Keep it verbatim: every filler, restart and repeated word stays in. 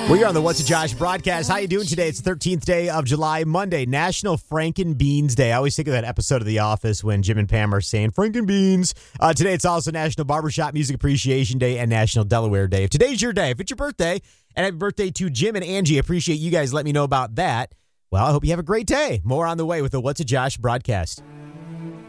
We are on the What's a Josh broadcast. How you doing today? It's the thirteenth day of July, Monday, National Franken Beans Day. I always think of that episode of The Office when Jim and Pam are saying Franken Beans. Uh, today it's also National Barbershop Music Appreciation Day and National Delaware Day. If today's your day, if it's your birthday, and happy birthday to Jim and Angie. Appreciate you guys letting me know about that. Well, I hope you have a great day. More on the way with the What's a Josh broadcast.